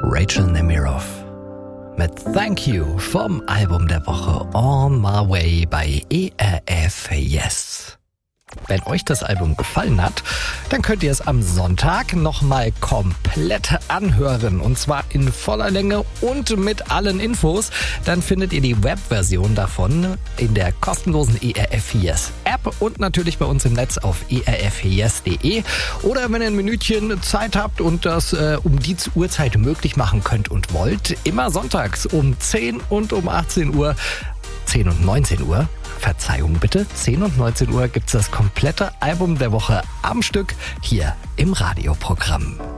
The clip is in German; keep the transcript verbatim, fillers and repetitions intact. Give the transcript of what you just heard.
Rachel Nemiroff mit Thank You vom Album der Woche On My Way bei E R F Yes. Wenn euch das Album gefallen hat, dann könnt ihr es am Sonntag nochmal komplett anhören. Und zwar in voller Länge und mit allen Infos. Dann findet ihr die Webversion davon in der kostenlosen E R F Yes App und natürlich bei uns im Netz auf e r f yes punkt de. Oder wenn ihr ein Minütchen Zeit habt und das äh, um die Uhrzeit möglich machen könnt und wollt, immer sonntags um zehn und um achtzehn Uhr, zehn und neunzehn Uhr, Verzeihung bitte, zehn und neunzehn Uhr gibt's das komplette Album der Woche am Stück hier im Radioprogramm.